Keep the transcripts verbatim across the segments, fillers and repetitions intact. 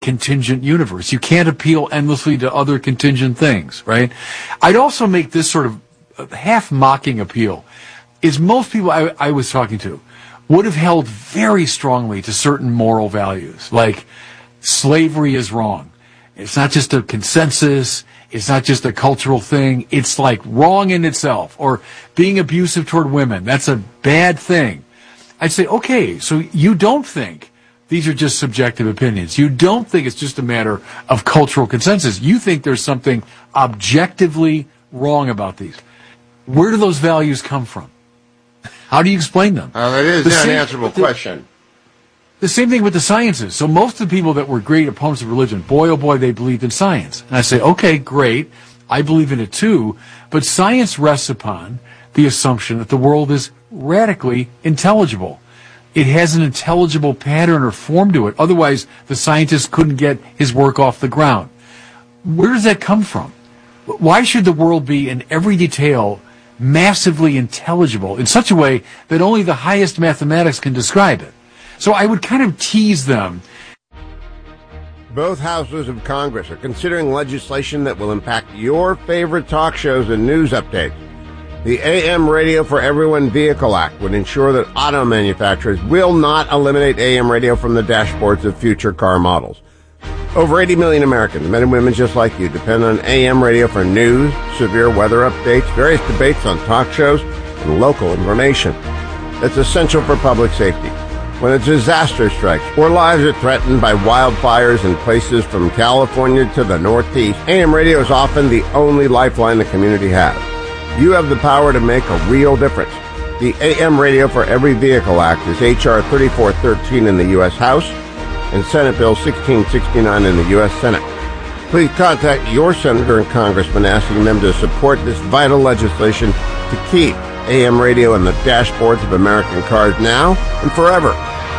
contingent universe. You can't appeal endlessly to other contingent things, right? I'd also make this sort of half mocking appeal. Is most people I, I was talking to would have held very strongly to certain moral values, like slavery is wrong. It's not just a consensus. It's not just a cultural thing. It's like wrong in itself. Or being abusive toward women. That's a bad thing. I'd say, okay, so you don't think these are just subjective opinions. You don't think it's just a matter of cultural consensus. You think there's something objectively wrong about these. Where do those values come from? How do you explain them? Uh, that is the an same, unanswerable the, question. The same thing with the sciences. So most of the people that were great opponents of religion, boy, oh boy, they believed in science. And I say, okay, great. I believe in it too. But science rests upon the assumption that the world is radically intelligible. It has an intelligible pattern or form to it. Otherwise, the scientist couldn't get his work off the ground. Where does that come from? Why should the world be in every detail massively intelligible in such a way that only the highest mathematics can describe it? So I would kind of tease them. Both houses of Congress are considering legislation that will impact your favorite talk shows and news updates. The A M Radio for Everyone Vehicle Act would ensure that auto manufacturers will not eliminate A M radio from the dashboards of future car models. Over eighty million Americans, men and women just like you, depend on A M radio for news, severe weather updates, various debates on talk shows, and local information. It's essential for public safety. When a disaster strikes or lives are threatened by wildfires in places from California to the Northeast, A M radio is often the only lifeline the community has. You have the power to make a real difference. The A M Radio for Every Vehicle Act is H R thirty-four thirteen in the U S House and Senate Bill sixteen sixty-nine in the U S Senate. Please contact your senator and congressman asking them to support this vital legislation to keep A M radio in the dashboards of American cars now and forever.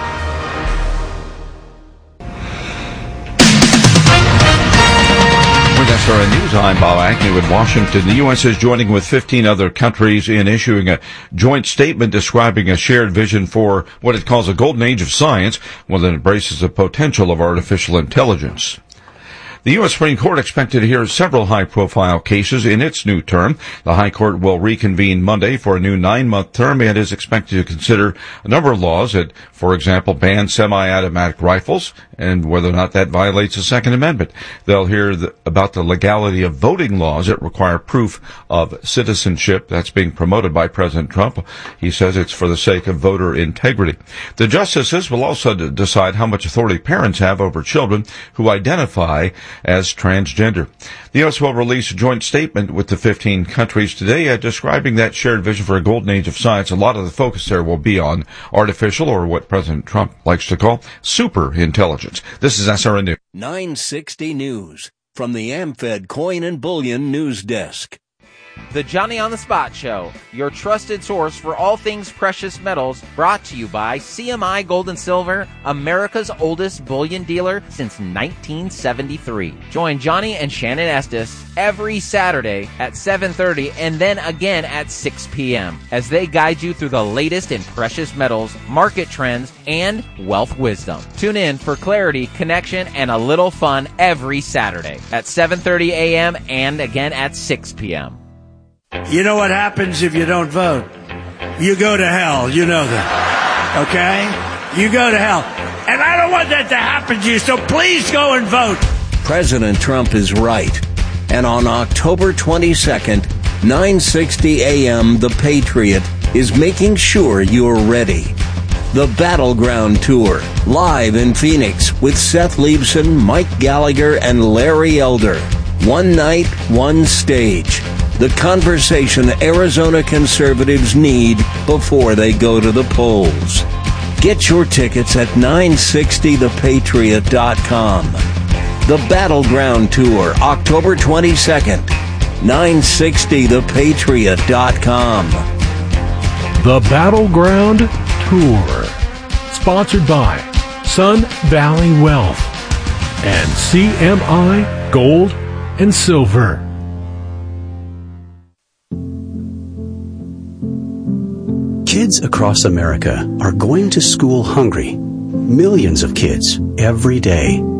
With S R N News, I'm Bob Agnew in Washington. The U S is joining with fifteen other countries in issuing a joint statement describing a shared vision for what it calls a golden age of science, one that embraces the potential of artificial intelligence. The U S Supreme Court expected to hear several high-profile cases in its new term. The High Court will reconvene Monday for a new nine-month term and is expected to consider a number of laws that, for example, ban semi-automatic rifles and whether or not that violates the Second Amendment. They'll hear the, about the legality of voting laws that require proof of citizenship. That's being promoted by President Trump. He says it's for the sake of voter integrity. The justices will also d- decide how much authority parents have over children who identify as transgender. The U S will release a joint statement with the fifteen countries today uh, describing that shared vision for a golden age of science. A lot of the focus there will be on artificial, or what President Trump likes to call super intelligence. This is S R N News. nine sixty News from the AmFed Coin and Bullion News Desk. The Johnny on the Spot Show, your trusted source for all things precious metals, brought to you by C M I Gold and Silver, America's oldest bullion dealer since nineteen seventy-three. Join Johnny and Shannon Estes every Saturday at seven thirty and then again at six p.m. as they guide you through the latest in precious metals, market trends, and wealth wisdom. Tune in for clarity, connection, and a little fun every Saturday at seven thirty a.m. and again at six p.m. You know what happens if you don't vote? You go to hell. You know that. Okay? You go to hell. And I don't want that to happen to you, so please go and vote. President Trump is right. And on October twenty-second, nine sixty a.m., The Patriot is making sure you're ready. The Battleground Tour, live in Phoenix with Seth Leibson, Mike Gallagher, and Larry Elder. One night, one stage. The conversation Arizona conservatives need before they go to the polls. Get your tickets at nine sixty the patriot dot com. The Battleground Tour, October twenty-second. nine sixty the patriot dot com. The Battleground Tour. Sponsored by Sun Valley Wealth and C M I Gold and Silver. Kids across America are going to school hungry. Millions of kids every day.